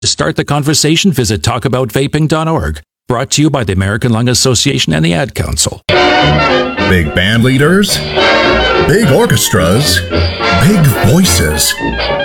To start the conversation, visit talkaboutvaping.org. Brought to you by the American Lung Association and the Ad Council. Big band leaders, big orchestras, big voices.